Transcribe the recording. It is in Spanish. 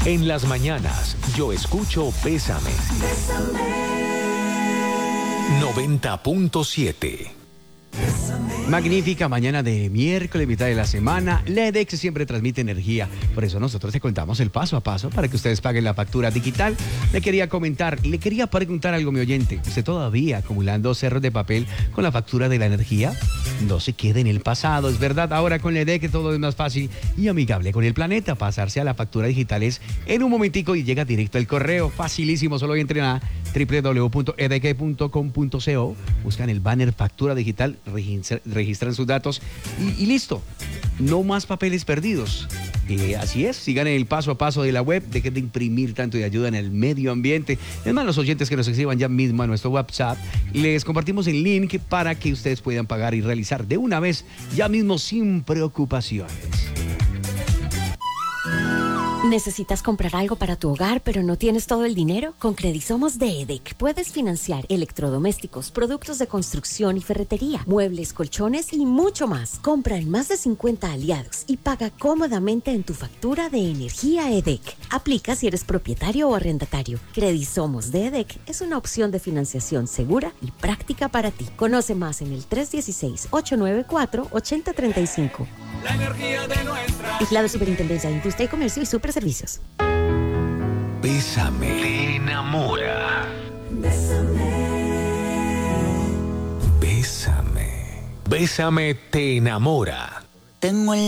En las mañanas, yo escucho Bésame. 90.7. Magnífica mañana de miércoles, mitad de la semana. La EDEC siempre transmite energía. Por eso nosotros te contamos el paso a paso para que ustedes paguen la factura digital. Le quería preguntar algo, mi oyente. ¿Usted todavía acumulando cerros de papel con la factura de la energía? No se quede en el pasado, es verdad. Ahora con la EDEC todo es más fácil y amigable con el planeta. Pasarse a la factura digital es en un momentico y llega directo al correo. Facilísimo, solo entren a www.edec.com.co, buscan el banner factura digital, registran sus datos y listo. No más papeles perdidos. Así es, sigan el paso a paso de la web, dejen de imprimir tanto y ayudan al medio ambiente. Es más, los oyentes que nos escriban ya mismo a nuestro WhatsApp, les compartimos el link para que ustedes puedan pagar y realizar de una vez, ya mismo sin preocupaciones. ¿Necesitas comprar algo para tu hogar, pero no tienes todo el dinero? Con Credisomos de EDEC puedes financiar electrodomésticos, productos de construcción y ferretería, muebles, colchones y mucho más. Compra en más de 50 aliados y paga cómodamente en tu factura de energía EDEC. Aplica si eres propietario o arrendatario. Credisomos de EDEC es una opción de financiación segura y práctica para ti. Conoce más en el 316-894-8035. La energía de nuestra... Vigilado Superintendencia de Industria y Comercio y Superservicios. Bésame, te enamora. Bésame. Bésame, te enamora. Tengo el